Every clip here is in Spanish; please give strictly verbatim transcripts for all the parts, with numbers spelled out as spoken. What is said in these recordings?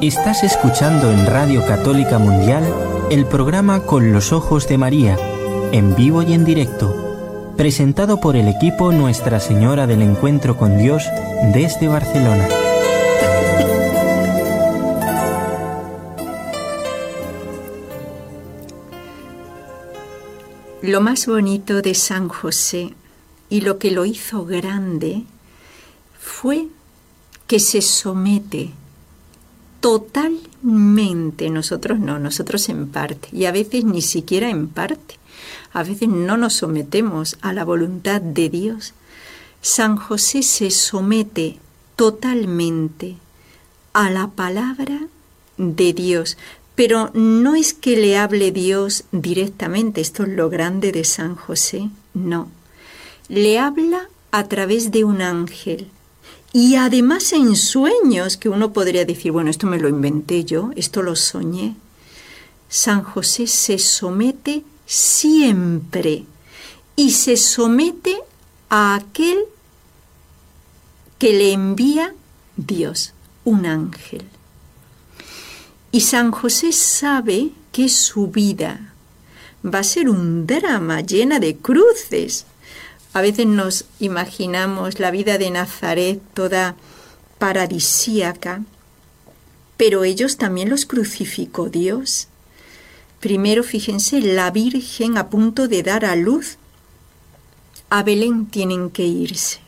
Estás escuchando en Radio Católica Mundial el programa Con los Ojos de María, en vivo y en directo, presentado por el equipo Nuestra Señora del Encuentro con Dios desde Barcelona. Lo más bonito de San José y lo que lo hizo grande fue que se somete totalmente, nosotros no, nosotros en parte, y a veces ni siquiera en parte, a veces no nos sometemos a la voluntad de Dios. San José se somete totalmente a la palabra de Dios, pero no es que le hable Dios directamente, esto es lo grande de San José, no. Le habla a través de un ángel y además en sueños, que uno podría decir, bueno, esto me lo inventé yo, esto lo soñé. San José se somete siempre y se somete a aquel que le envía Dios, un ángel. Y San José sabe que su vida va a ser un drama llena de cruces. A veces nos imaginamos la vida de Nazaret toda paradisíaca, pero ellos también los crucificó Dios. Primero, fíjense, la Virgen a punto de dar a luz. A Belén tienen que irse.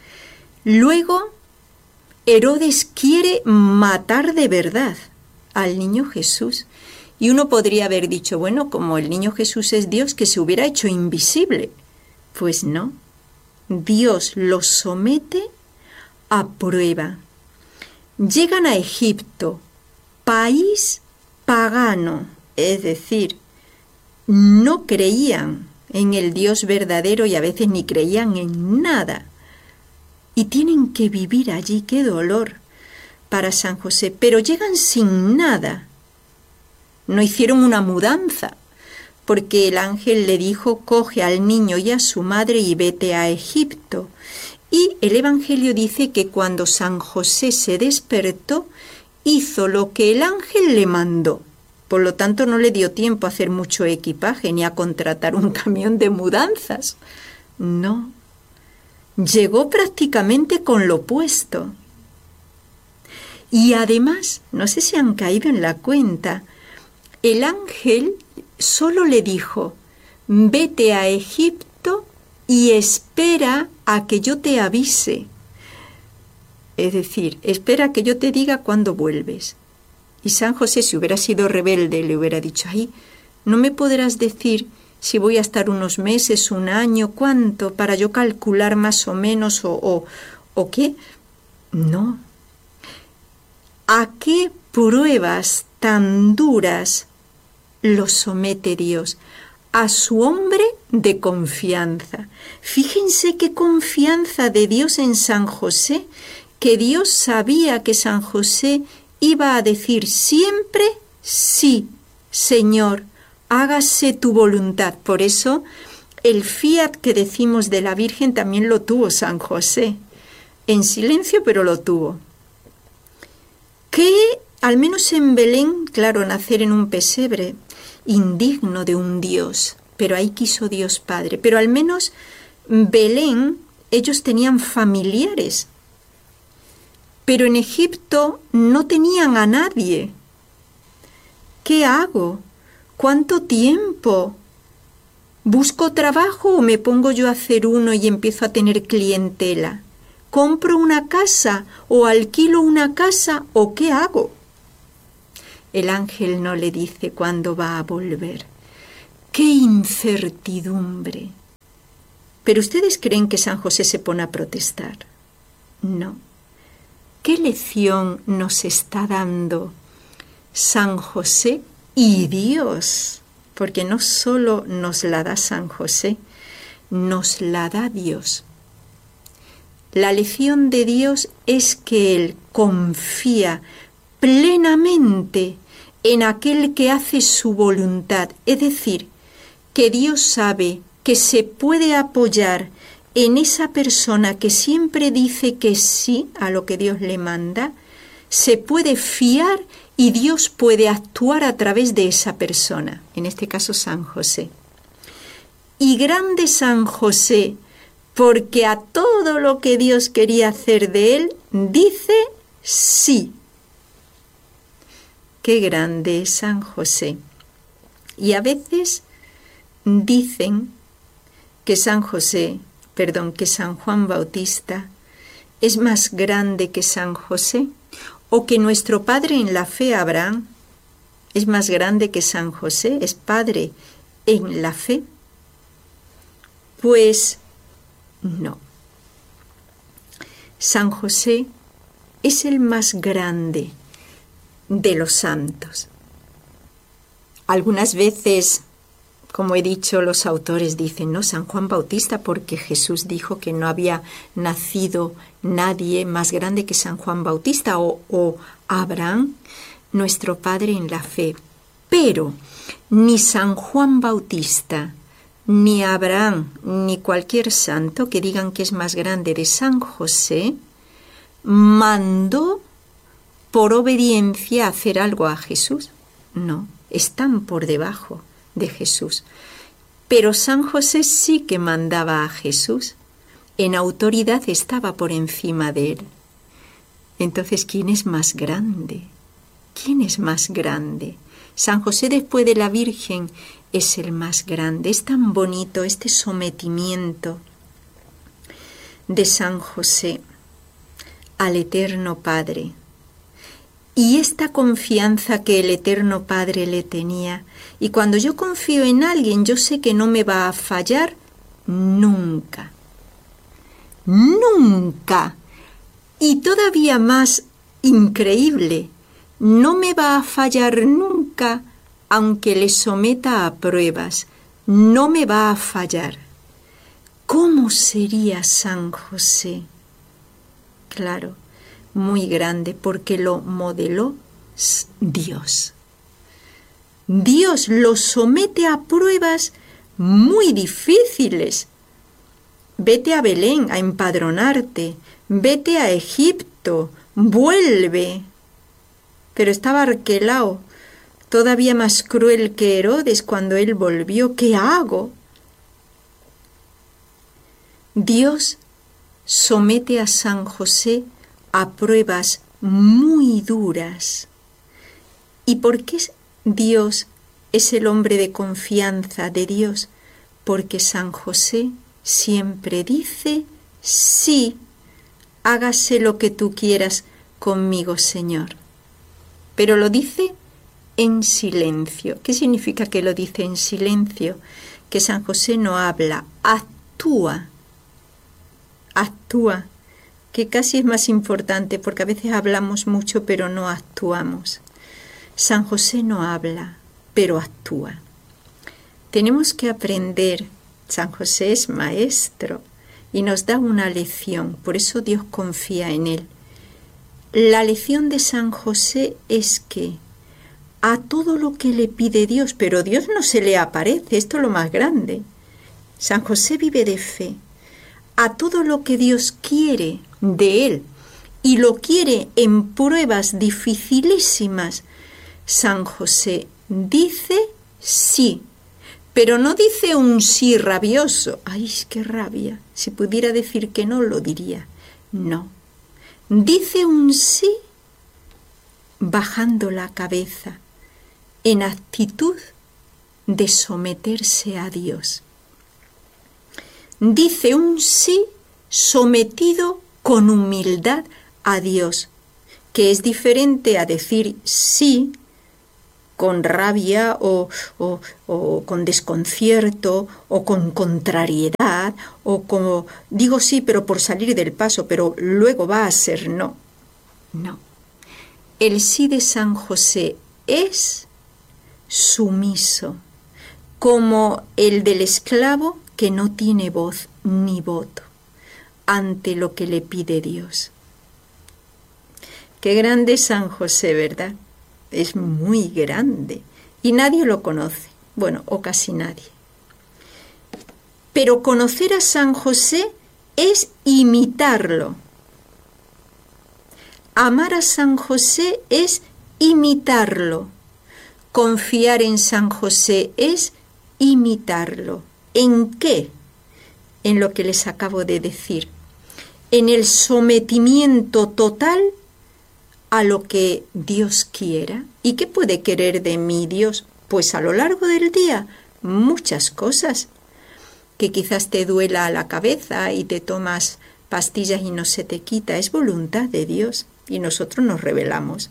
Luego, Herodes quiere matar de verdad al niño Jesús. Y uno podría haber dicho, bueno, como el niño Jesús es Dios, que se hubiera hecho invisible. Pues no, Dios los somete a prueba. Llegan a Egipto, país pagano, es decir, no creían en el Dios verdadero y a veces ni creían en nada. Y tienen que vivir allí, qué dolor para San José, pero llegan sin nada. No hicieron una mudanza, porque el ángel le dijo, coge al niño y a su madre y vete a Egipto. Y el Evangelio dice que cuando San José se despertó, hizo lo que el ángel le mandó. Por lo tanto, no le dio tiempo a hacer mucho equipaje ni a contratar un camión de mudanzas. No, llegó prácticamente con lo puesto. Y además, no sé si han caído en la cuenta, el ángel solo le dijo, vete a Egipto y espera a que yo te avise. Es decir, espera a que yo te diga cuándo vuelves. Y San José, si hubiera sido rebelde, le hubiera dicho, ay, ¿no me podrás decir si voy a estar unos meses, un año, cuánto, para yo calcular más o menos o, o, o qué? No. ¿A qué pruebas tan duras lo somete Dios? A su hombre de confianza. Fíjense qué confianza de Dios en San José, que Dios sabía que San José iba a decir siempre, sí, Señor, hágase tu voluntad. Por eso el fiat que decimos de la Virgen también lo tuvo San José. En silencio, pero lo tuvo. Que, al menos en Belén, claro, nacer en un pesebre, indigno de un Dios, pero ahí quiso Dios Padre. Pero al menos Belén, ellos tenían familiares. Pero en Egipto no tenían a nadie. ¿Qué hago? ¿Cuánto tiempo? ¿Busco trabajo o me pongo yo a hacer uno y empiezo a tener clientela? ¿Compro una casa o alquilo una casa o qué hago? El ángel no le dice cuándo va a volver. ¡Qué incertidumbre! ¿Pero ustedes creen que San José se pone a protestar? No. ¿Qué lección nos está dando San José y Dios? Porque no solo nos la da San José, nos la da Dios. La lección de Dios es que Él confía plenamente en aquel que hace su voluntad, es decir, que Dios sabe que se puede apoyar en esa persona que siempre dice que sí a lo que Dios le manda, se puede fiar y Dios puede actuar a través de esa persona, en este caso San José. Y grande San José, porque a todo lo que Dios quería hacer de él, dice sí. Qué grande es San José. Y a veces dicen que San José, perdón, que San Juan Bautista es más grande que San José, o que nuestro padre en la fe, Abraham, es más grande que San José, es padre en la fe. Pues no. San José es el más grande de los santos. Algunas veces, como he dicho, los autores dicen, no, San Juan Bautista, porque Jesús dijo que no había nacido nadie más grande que San Juan Bautista, o, o Abraham, nuestro padre en la fe. Pero ni San Juan Bautista, ni Abraham, ni cualquier santo que digan que es más grande de San José, mandó por obediencia hacer algo a Jesús. No, están por debajo de Jesús. Pero San José sí que mandaba a Jesús. En autoridad estaba por encima de él. Entonces, ¿quién es más grande? ¿Quién es más grande? San José, después de la Virgen, es el más grande. Es tan bonito este sometimiento de San José al Eterno Padre. Y esta confianza que el Eterno Padre le tenía. Y cuando yo confío en alguien, yo sé que no me va a fallar nunca. Nunca. Y todavía más increíble, no me va a fallar nunca, aunque le someta a pruebas. No me va a fallar. ¿Cómo sería San José? Claro, muy grande, porque lo modeló Dios. Dios lo somete a pruebas muy difíciles. Vete a Belén a empadronarte, vete a Egipto, vuelve. Pero estaba Arquelao, todavía más cruel que Herodes cuando él volvió. ¿Qué hago? Dios somete a San José a pruebas muy duras. ¿Y por qué Dios es el hombre de confianza de Dios? Porque San José siempre dice, sí, hágase lo que tú quieras conmigo, Señor. Pero lo dice en silencio. ¿Qué significa que lo dice en silencio? Que San José no habla, actúa. Actúa, que casi es más importante, porque a veces hablamos mucho pero no actuamos. San José no habla, pero actúa. Tenemos que aprender. San José es maestro y nos da una lección, por eso Dios confía en él. La lección de San José es que a todo lo que le pide Dios, pero Dios no se le aparece, esto es lo más grande. San José vive de fe. A todo lo que Dios quiere de él y lo quiere en pruebas dificilísimas, San José dice sí. Pero no dice un sí rabioso. ¡Ay, qué rabia! Si pudiera decir que no, lo diría. No. Dice un sí bajando la cabeza, en actitud de someterse a Dios. Dice un sí sometido con humildad a Dios, que es diferente a decir sí con rabia o, o, o con desconcierto o con contrariedad o como digo sí pero por salir del paso, pero luego va a ser no. No. El sí de San José es sumiso, como el del esclavo que no tiene voz ni voto ante lo que le pide Dios. Qué grande es San José, ¿verdad? Es muy grande y nadie lo conoce, bueno, o casi nadie. Pero conocer a San José es imitarlo. Amar a San José es imitarlo. Confiar en San José es imitarlo. ¿En qué? En lo que les acabo de decir. En el sometimiento total a lo que Dios quiera. ¿Y qué puede querer de mí Dios? Pues a lo largo del día, muchas cosas. Que quizás te duela la cabeza y te tomas pastillas y no se te quita. Es voluntad de Dios y nosotros nos rebelamos.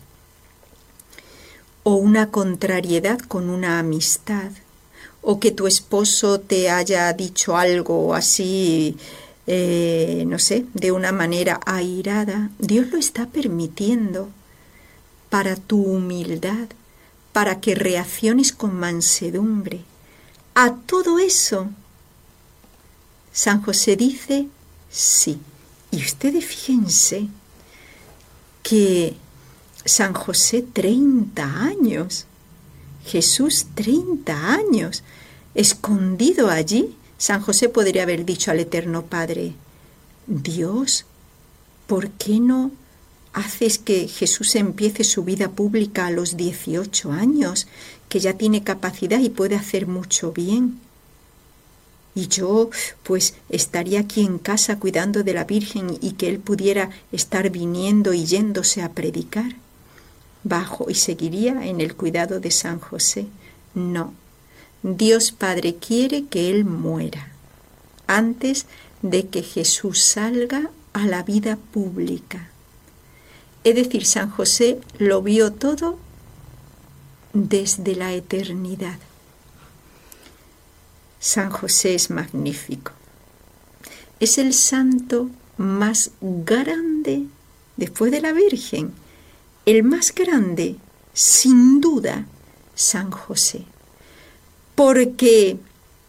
O una contrariedad con una amistad. O que tu esposo te haya dicho algo así, eh, no sé, de una manera airada. Dios lo está permitiendo para tu humildad, para que reacciones con mansedumbre. A todo eso, San José dice sí. Y ustedes fíjense que San José, treinta años, Jesús, treinta años, escondido allí. San José podría haber dicho al Eterno Padre: Dios, ¿por qué no haces que Jesús empiece su vida pública a los dieciocho años, que ya tiene capacidad y puede hacer mucho bien? Y yo, pues, estaría aquí en casa cuidando de la Virgen y que Él pudiera estar viniendo y yéndose a predicar. Bajo y seguiría en el cuidado de San José. No, Dios Padre quiere que Él muera antes de que Jesús salga a la vida pública. Es decir, San José lo vio todo desde la eternidad. San José es magnífico. Es el santo más grande después de la Virgen. El más grande, sin duda, San José. Porque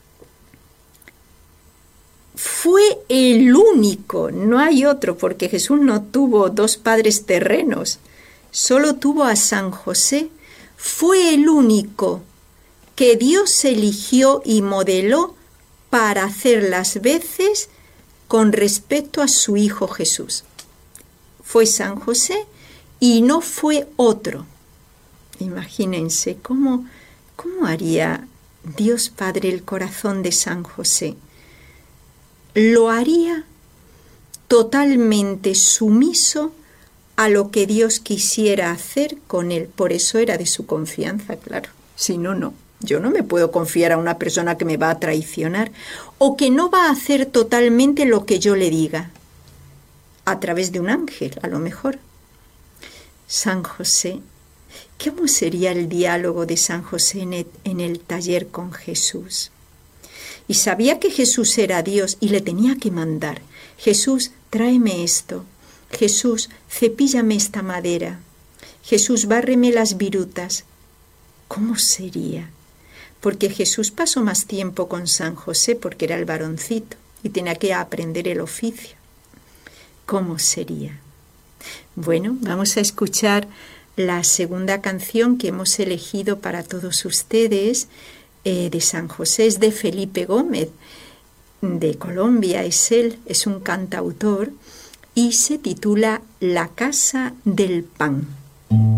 fue el único, no hay otro, porque Jesús no tuvo dos padres terrenos, solo tuvo a San José. Fue el único que Dios eligió y modeló para hacer las veces con respecto a su Hijo Jesús. Fue San José y no fue otro. Imagínense cómo, cómo haría Dios Padre el corazón de San José. Lo haría totalmente sumiso a lo que Dios quisiera hacer con él. Por eso era de su confianza, claro. Si no, no. Yo no me puedo confiar a una persona que me va a traicionar o que no va a hacer totalmente lo que yo le diga. A través de un ángel, a lo mejor. San José, ¿cómo sería el diálogo de San José en el, en el taller con Jesús? Y sabía que Jesús era Dios y le tenía que mandar. Jesús, tráeme esto. Jesús, cepíllame esta madera. Jesús, bárreme las virutas. ¿Cómo sería? Porque Jesús pasó más tiempo con San José porque era el varoncito y tenía que aprender el oficio. ¿Cómo sería? Bueno, vamos a escuchar la segunda canción que hemos elegido para todos ustedes eh, de San José. Es de Felipe Gómez, de Colombia, es él, es un cantautor y se titula La Casa del Pan.